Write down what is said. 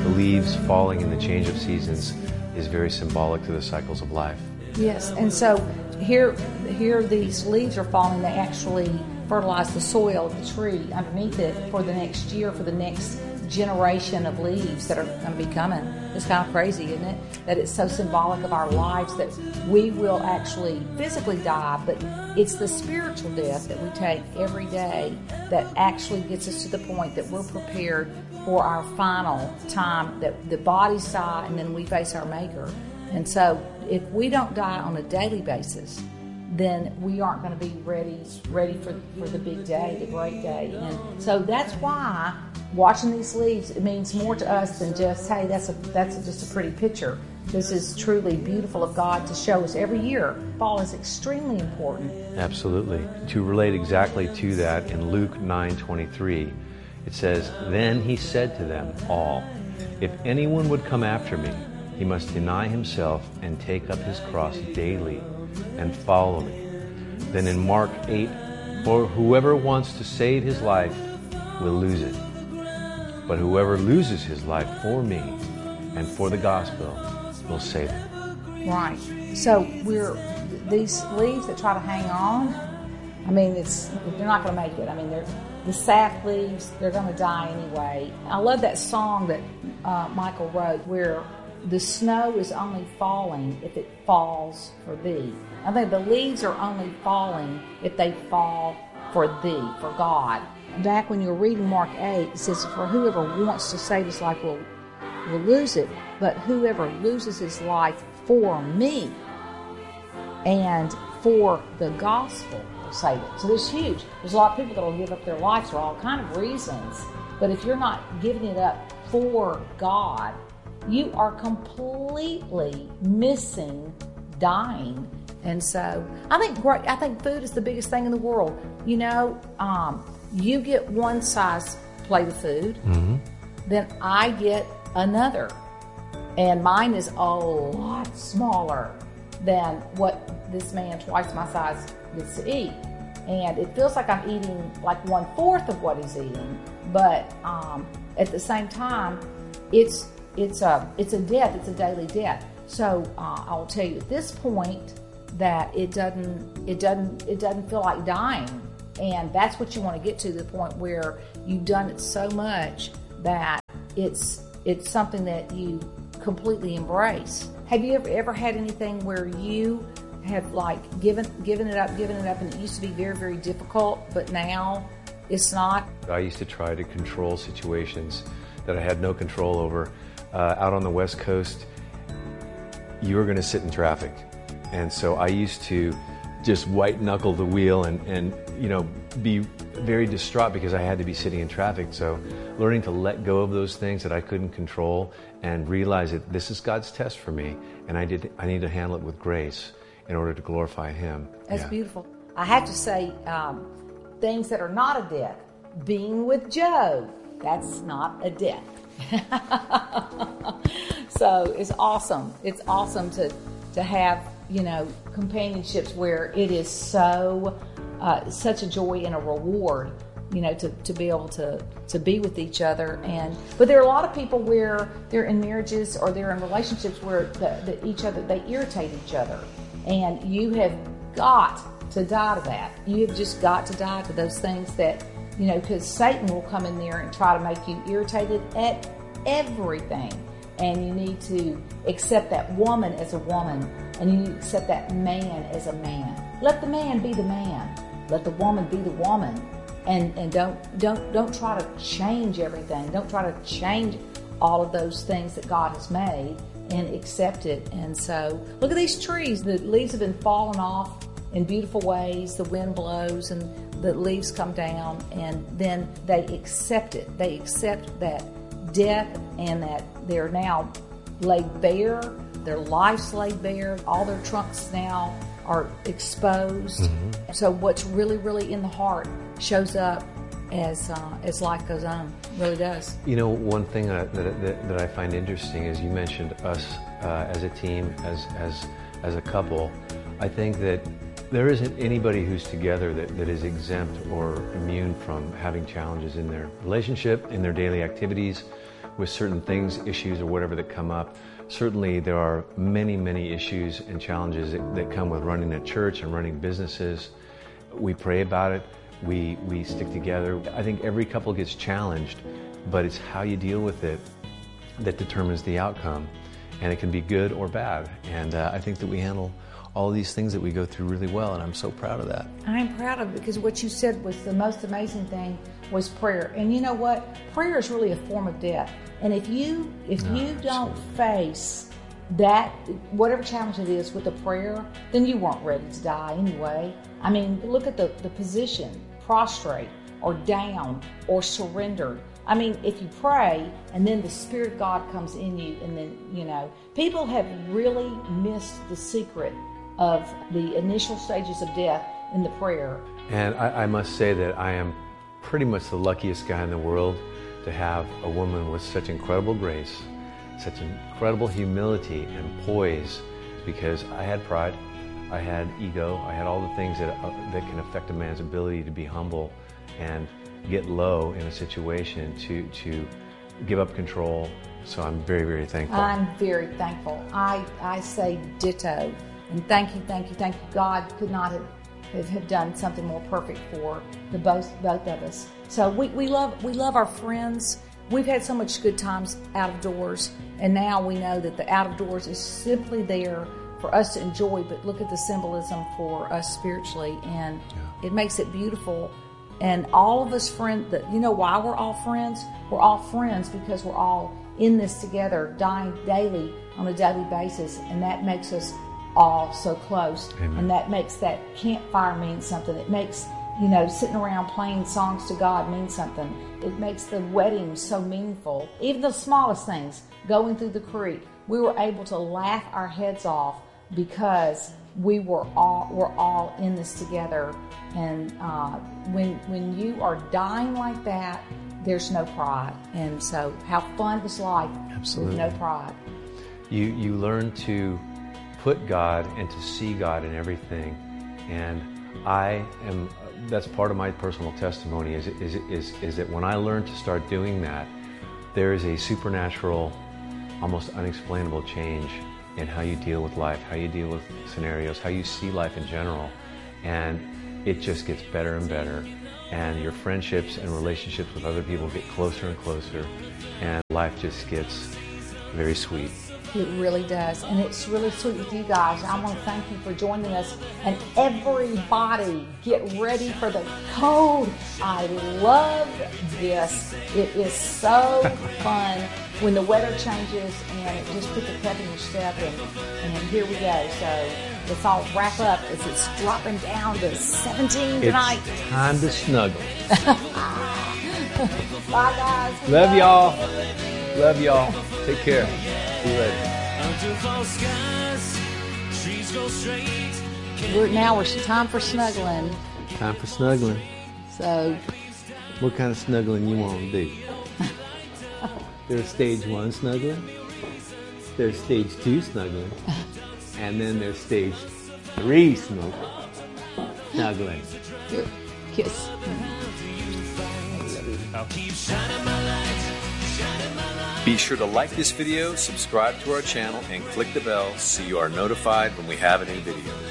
the leaves falling in the change of seasons is very symbolic to the cycles of life. Yes, and so here these leaves are falling. They actually fertilize the soil of the tree underneath it for the next year, for the next generation of leaves that are going to be coming. It's kind of crazy, isn't it? That it's so symbolic of our lives that we will actually physically die, but it's the spiritual death that we take every day that actually gets us to the point that we're prepared for our final time, that the bodies die and then we face our Maker. And so if we don't die on a daily basis, then we aren't going to be ready for the big day, the great day. And so that's why watching these leaves, it means more to us than just, hey, that's just a pretty picture. This is truly beautiful of God to show us every year. Fall is extremely important. Absolutely. To relate exactly to that, in Luke 9:23, it says, "Then he said to them all, if anyone would come after me, he must deny himself and take up his cross daily and follow me." Then in Mark 8, "For whoever wants to save his life will lose it. But whoever loses his life for me and for the gospel will save it." Right. So these leaves that try to hang on, I mean, they're not going to make it. I mean, they're the sap leaves, they're going to die anyway. I love that song that Michael wrote where the snow is only falling if it falls for thee. I think the leaves are only falling if they fall for thee, for God. Back when you were reading Mark 8, it says, "For whoever wants to save his life will lose it, but whoever loses his life for me and for the gospel will save it." So there's huge. There's a lot of people that will give up their lives for all kind of reasons, but if you're not giving it up for God, you are completely missing dying. And so I think food is the biggest thing in the world. You know, you get one size plate of food, then I get another. And mine is a lot smaller than what this man twice my size gets to eat. And it feels like I'm eating like 1/4 of what he's eating. But at the same time, it's a death. It's a daily death. So I'll tell you at this point that it doesn't feel like dying, and that's what you want to get to the point where you've done it so much that it's something that you completely embrace. Have you ever had anything where you have like given it up, and it used to be very, very difficult, but now it's not? I used to try to control situations that I had no control over. Out on the West Coast, you were going to sit in traffic. And so I used to just white knuckle the wheel and be very distraught because I had to be sitting in traffic. So learning to let go of those things that I couldn't control and realize that this is God's test for me, and I need to handle it with grace in order to glorify Him. That's beautiful. I have to say, things that are not a death. Being with Joe, that's not a death. So it's awesome. It's awesome to have, companionships where it is so such a joy and a reward, to be able to be with each other. But there are a lot of people where they're in marriages or they're in relationships where they irritate each other, and you have got to die to that. You have just got to die to those things that, because Satan will come in there and try to make you irritated at everything. And you need to accept that woman as a woman, and you need to accept that man as a man. Let the man be the man. Let the woman be the woman. And don't try to change everything. Don't try to change all of those things that God has made, and accept it. And so look at these trees. The leaves have been falling off in beautiful ways. The wind blows and the leaves come down, and then they accept it. They accept that death and that they're now laid bare, their life's laid bare, all their trunks now are exposed. Mm-hmm. So what's really, really in the heart shows up as life goes on. It really does. One thing that I find interesting is you mentioned us as a team, as a couple. I think that there isn't anybody who's together that is exempt or immune from having challenges in their relationship, in their daily activities, with certain things, issues or whatever that come up. Certainly there are many, many issues and challenges that come with running a church and running businesses. We pray about it. We stick together. I think every couple gets challenged, but it's how you deal with it that determines the outcome. And it can be good or bad. And I think that we handle all these things that we go through really well, and I'm so proud of that. I'm proud of it because what you said was the most amazing thing was prayer. And you know what? Prayer is really a form of death. And if you don't face that, whatever challenge it is with a prayer, then you weren't ready to die anyway. I mean, look at the position, prostrate or down or surrendered. I mean, if you pray and then the Spirit of God comes in you, and then, people have really missed the secret of the initial stages of death in the prayer. And I must say that I am pretty much the luckiest guy in the world to have a woman with such incredible grace, such incredible humility and poise, because I had pride, I had ego, I had all the things that can affect a man's ability to be humble and get low in a situation, to give up control. So I'm very, very thankful. I'm very thankful. I say ditto. And thank you. God could not have done something more perfect for the both of us. So we love our friends. We've had so much good times out of doors, and now we know that the out of doors is simply there for us to enjoy, but look at the symbolism for us spiritually, and it makes it beautiful. And all of us friends, why we're all friends? We're all friends because we're all in this together, dying daily on a daily basis, and that makes us all so close. Amen. And that makes that campfire mean something. It makes, sitting around playing songs to God mean something. It makes the wedding so meaningful. Even the smallest things, going through the creek, we were able to laugh our heads off because we're all in this together. And when you are dying like that, there's no pride. And so how fun is life? Absolutely. With no pride. You learn to put God and to see God in everything. And that's part of my personal testimony is that when I learned to start doing that, there is a supernatural, almost unexplainable change in how you deal with life, how you deal with scenarios, how you see life in general. And it just gets better and better. And your friendships and relationships with other people get closer and closer. And life just gets very sweet. It really does. And it's really sweet with you guys. I want to thank you for joining us. And everybody, get ready for the cold. I love this. It is so fun when the weather changes and it just puts a pep in your step. And here we go. So let's all wrap up as it's dropping down to 17 tonight. It's time to snuggle. Bye, guys. Love y'all. Love y'all. Take care. See you later. It's time for snuggling. Time for snuggling. So, what kind of snuggling you want to do? There's stage 1 snuggling. There's stage 2 snuggling. And then there's stage 3 snuggling. Here, kiss. Be sure to like this video, subscribe to our channel, and click the bell so you are notified when we have a new video.